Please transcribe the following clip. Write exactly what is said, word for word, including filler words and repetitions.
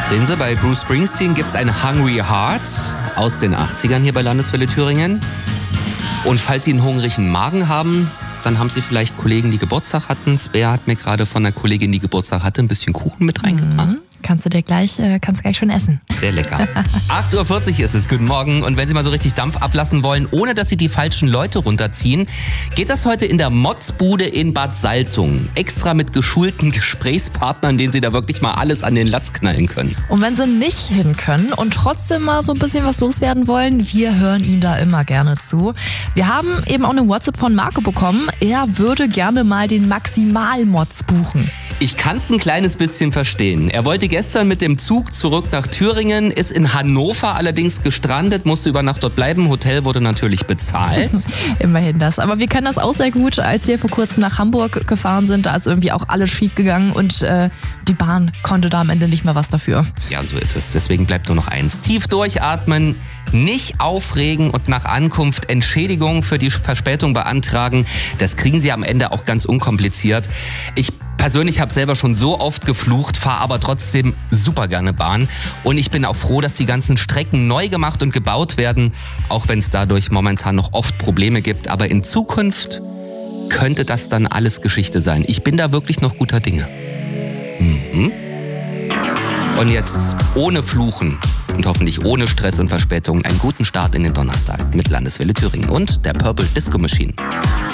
Sehen Sie, bei Bruce Springsteen gibt es ein Hungry Heart aus den achtzigern hier bei Landeswelle Thüringen. Und falls Sie einen hungrigen Magen haben, dann haben Sie vielleicht Kollegen, die Geburtstag hatten. Svea hat mir gerade von einer Kollegin, die Geburtstag hatte, ein bisschen Kuchen mit reingebracht. Mhm. Kannst du dir gleich, äh, kannst du gleich schon essen. Sehr lecker. acht Uhr vierzig ist es, guten Morgen. Und wenn Sie mal so richtig Dampf ablassen wollen, ohne dass Sie die falschen Leute runterziehen, geht das heute in der Motzbude in Bad Salzungen. Extra mit geschulten Gesprächspartnern, denen Sie da wirklich mal alles an den Latz knallen können. Und wenn Sie nicht hin können und trotzdem mal so ein bisschen was loswerden wollen, wir hören Ihnen da immer gerne zu. Wir haben eben auch eine WhatsApp von Marco bekommen. Er würde gerne mal den Maximalmotz buchen. Ich kann es ein kleines bisschen verstehen. Er wollte gestern mit dem Zug zurück nach Thüringen, ist in Hannover allerdings gestrandet, musste über Nacht dort bleiben. Hotel wurde natürlich bezahlt. Immerhin das. Aber wir kennen das auch sehr gut. Als wir vor kurzem nach Hamburg gefahren sind, da ist irgendwie auch alles schief gegangen und äh, die Bahn konnte da am Ende nicht mehr was dafür. Ja, und so ist es. Deswegen bleibt nur noch eins. Tief durchatmen, nicht aufregen und nach Ankunft Entschädigung für die Verspätung beantragen. Das kriegen Sie am Ende auch ganz unkompliziert. Ich persönlich habe selber schon so oft geflucht, fahre aber trotzdem super gerne Bahn. Und ich bin auch froh, dass die ganzen Strecken neu gemacht und gebaut werden, auch wenn es dadurch momentan noch oft Probleme gibt. Aber in Zukunft könnte das dann alles Geschichte sein. Ich bin da wirklich noch guter Dinge. Mhm. Und jetzt ohne Fluchen und hoffentlich ohne Stress und Verspätung einen guten Start in den Donnerstag mit Landeswelle Thüringen und der Purple Disco Machine.